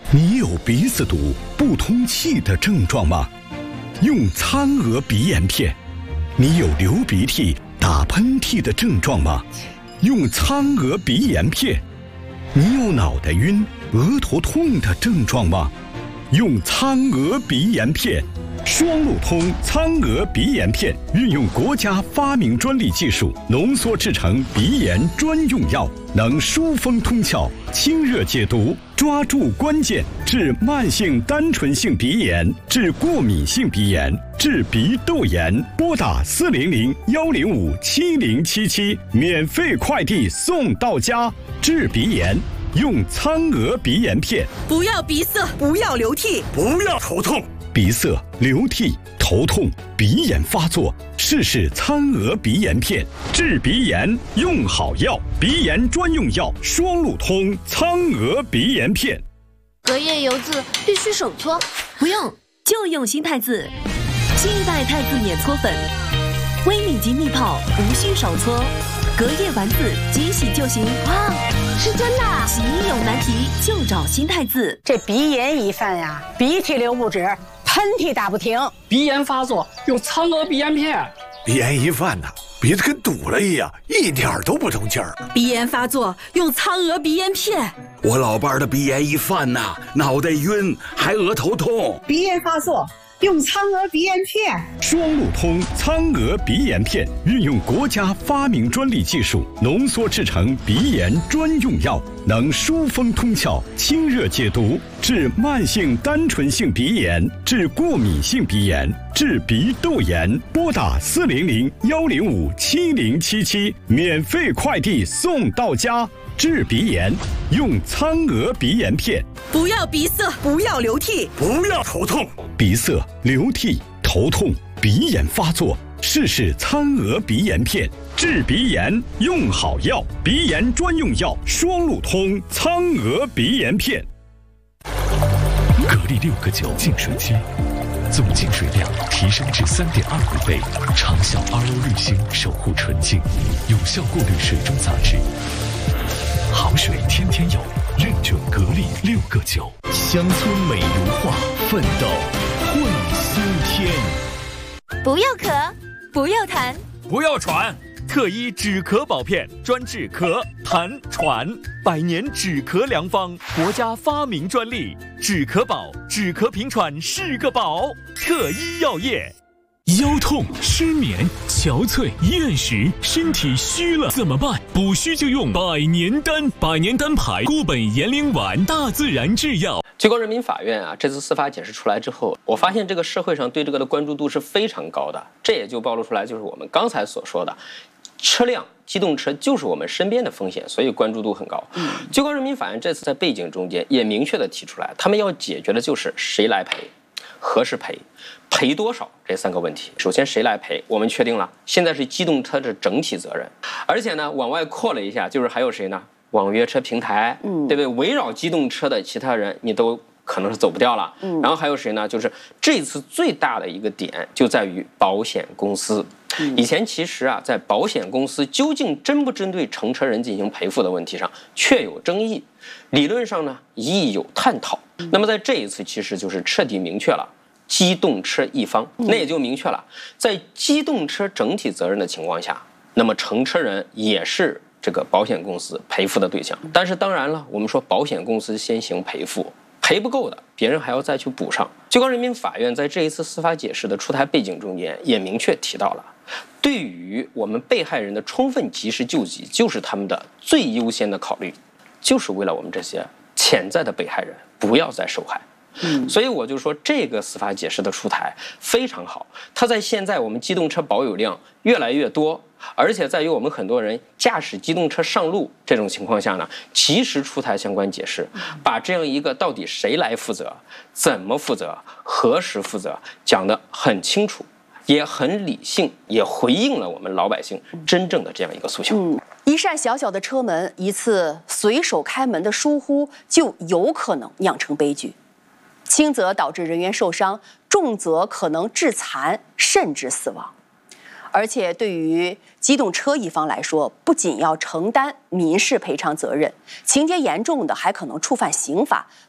你有鼻子堵、不通气的症状吗？用苍鹅鼻炎片。你有流鼻涕、打喷嚏的症状吗？用苍鹅鼻炎片。你有脑袋晕、额头痛的症状吗？用苍鹅鼻炎片。双路通苍鹅鼻炎片运用国家发明专利技术浓缩制成鼻炎专用药，能疏风通窍、清热解毒，抓住关键，治慢性单纯性鼻炎，治过敏性鼻炎，治鼻窦炎。拨打400-105-7077，免费快递送到家。治鼻炎用苍鹅鼻炎片。 不要鼻塞， 不要流涕， 不要头痛。 鼻塞、流涕、头痛、鼻炎发作，试试苍鹅鼻炎片。治鼻炎用好药，鼻炎专用药双路通苍鹅鼻炎片。 隔夜油渍必须手搓， 不用，就用新太子。新一代太子碾搓粉，微米级蜜泡，无需手搓，隔夜丸子即洗就行。 哇，是真的！ 洗衣有难题就找新太子。 这鼻炎一犯呀，鼻涕流不止，喷嚏打不停， 鼻炎发作用苍鹅鼻炎片。 鼻炎一犯呐，鼻子跟堵了一样，一点都不通气儿。 鼻炎发作用苍鹅鼻炎片。 我老伴的鼻炎一犯呐，脑袋晕，还额头痛。 鼻炎发作用苍鹅鼻炎片。 双路通苍鹅鼻炎片运用国家发明专利技术浓缩制成鼻炎专用药，能疏风通窍、清热解毒，治慢性单纯性鼻炎，治过敏性鼻炎，治鼻窦炎。拨打400-105-7077，免费快递送到家。治鼻炎用苍鹅鼻炎片。 不要鼻塞， 不要流涕， 不要头痛。 鼻塞、流涕、头痛、鼻炎发作，试试苍鹅鼻炎片。治鼻炎用好药，鼻炎专用药双路通苍鹅鼻炎片。 格力6个9净水机，总净水量提升至3.25倍，长效 RO 滤芯守护纯净，有效过滤水中杂质。好水天天有，认准格力6个9。乡村美如画，奋斗会新天。 不要咳，不要痰， 不要喘。特一止咳宝片，专治咳、痰、喘，100年止咳良方，国家发明专利。止咳宝，止咳平喘是个宝。特一药业。 腰痛、失眠、憔悴、厌食，身体虚了怎么办？补虚就用百年丹，百年丹牌固本延龄丸，大自然制药。 最高人民法院啊，这次司法解释出来之后，我发现这个社会上对这个的关注度是非常高的，这也就暴露出来，就是我们刚才所说的，车辆、机动车就是我们身边的风险，所以关注度很高。最高人民法院这次在背景中间也明确的提出来，他们要解决的就是谁来赔。何时赔，赔多少这3个问题。首先谁来赔，我们确定了，现在是机动车的整体责任，而且呢往外扩了一下，就是还有谁呢？网约车平台，对不对？围绕机动车的其他人你都可能是走不掉了。然后还有谁呢？就是这次最大的一个点就在于保险公司。以前其实啊，在保险公司究竟针不针对乘车人进行赔付的问题上确有争议，理论上呢亦有探讨。那么在这一次其实就是彻底明确了机动车一方，那也就明确了在机动车整体责任的情况下，那么乘车人也是这个保险公司赔付的对象。但是当然了，我们说保险公司先行赔付，赔不够的别人还要再去补上。最高人民法院在这一次司法解释的出台背景中间也明确提到了，对于我们被害人的充分及时救济就是他们的最优先的考虑，就是为了我们这些潜在的被害人不要再受害。所以我就说这个司法解释的出台非常好，它在现在我们机动车保有量越来越多，而且在于我们很多人驾驶机动车上路这种情况下呢，及时出台相关解释，把这样一个到底谁来负责、怎么负责、何时负责讲得很清楚，也很理性，也回应了我们老百姓真正的这样一个诉求。 一扇小小的车门，一次随手开门的疏忽，就有可能酿成悲剧。轻则导致人员受伤，重则可能致残甚至死亡。而且对于机动车一方来说，不仅要承担民事赔偿责任，情节严重的还可能触犯刑法，